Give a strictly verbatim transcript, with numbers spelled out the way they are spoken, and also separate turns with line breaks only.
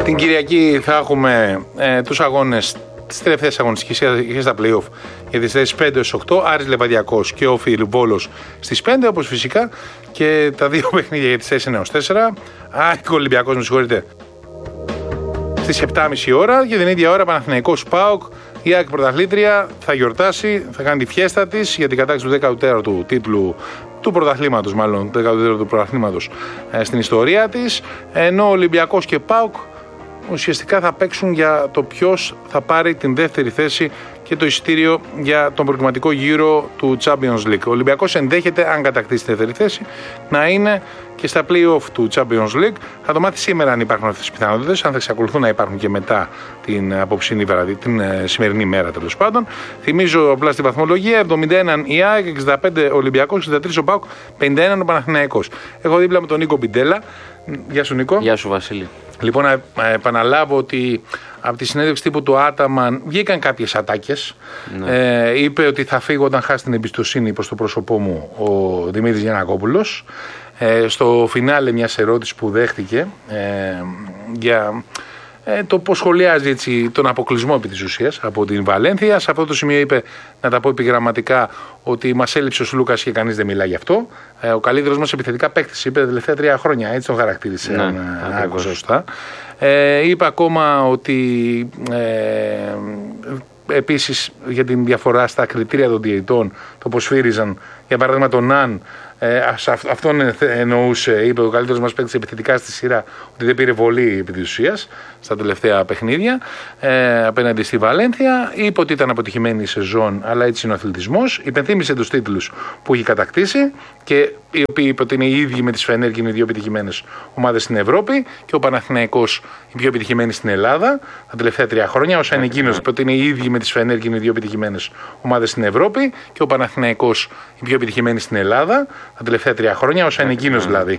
Την Κυριακή θα έχουμε ε, τους αγώνες της τελευταίας αγωνιστικής και στα play-off για τις θέσεις πέντε έως οκτώ. Άρης Λεβαδιακός και Όφι Βόλος στις πέντε, όπως φυσικά και τα δύο παιχνίδια για τις θέσεις ένα έως τέσσερα. ΑΕΚ Ολυμπιακός, με συγχωρείτε, στις επτά και μισή ώρα. Για την ίδια ώρα Παναθηναϊκός ΠΑΟΚ. Η ΑΕΚ πρωταθλήτρια θα γιορτάσει, θα κάνει τη φιέστα της για την κατάκτηση του δέκατου τέταρτου τίτλου του πρωταθλήματος, μάλλον του δέκατου τέταρτου πρωταθλήματος ε, στην ιστορία της. Ενώ ο Ολυμπιακός και ΠΑΟΚ ουσιαστικά θα παίξουν για το ποιος θα πάρει την δεύτερη θέση και το εισιτήριο για τον προκριματικό γύρο του Champions League. Ο Ολυμπιακός ενδέχεται, αν κατακτήσει τη δεύτερη θέση, να είναι και στα play-off του Champions League. Θα το μάθει σήμερα αν υπάρχουν αυτές τις πιθανότητες, αν θα εξακολουθούν να υπάρχουν και μετά την απόψινή βραδύ, την ε, σημερινή μέρα τέλος πάντων. Θυμίζω απλά στη βαθμολογία: εβδομήντα ένα η ΑΕΚ, εξήντα πέντε ο Ολυμπιακός, εξήντα τρία ο ΠΑΟΚ, πενήντα ένα ο Παναθηναϊκός. Έχω δίπλα με τον Νίκο Μπιντέλα. Γεια σου, Νίκο.
Γεια σου, Βασίλη.
Λοιπόν, να επαναλάβω ότι από τη συνέντευξη τύπου του Άταμαν βγήκαν κάποιες ατάκες. Ναι. Ε, είπε ότι θα φύγω όταν χάσει την εμπιστοσύνη προς το πρόσωπό μου ο Δημήτρης Γιαννακόπουλος. Ε, στο φινάλε μιας ερώτησης που δέχτηκε ε, για ε, το πώς σχολιάζει έτσι, τον αποκλεισμό επί της ουσίας από την Βαλένθια. Σε αυτό το σημείο είπε, να τα πω επιγραμματικά, ότι μας έλειψε ο Σλούκας και κανείς δεν μιλά γι' αυτό. Ε, ο καλύτερος μας επιθετικά παίκτης, είπε, τα τελευταία τρία χρόνια. Έτσι τον χαρακτήρισε, ναι, αν άκουσα σωστά. Ε, είπε ακόμα ότι ε, επίσης για την διαφορά στα κριτήρια των διαιτητών, το πώς φύριζαν, για παράδειγμα τον Ναν, ε, αυτόν εννοούσε, είπε ο καλύτερος μας παίκτης επιθετικά στη σειρά, ότι δεν πήρε βολή επί της ουσίας στα τελευταία παιχνίδια ε, απέναντι στη Βαλένθια. Είπε ότι ήταν αποτυχημένη η σεζόν, αλλά έτσι είναι ο αθλητισμός. Υπενθύμησε τους τίτλους που έχει κατακτήσει και οι οποίοι είπε ότι είναι οι ίδιοι με τις Φενέρ και είναι οι δύο επιτυχημένες ομάδες στην Ευρώπη, και ο Παναθηναϊκός οι πιο επιτυχημένοι στην Ελλάδα τα τελευταία τρία χρόνια. Όσα είναι εκείνος, είπε ότι είναι οι ίδιοι με τις Φενέρ και είναι οι δύο επιτυχημένες ομάδες στην Ευρώπη, και ο Παναθηναϊκός οι πιο επιτυχημένοι στην Ελλάδα τα τελευταία τρία χρόνια. Όσα είναι εκείνος δηλαδή,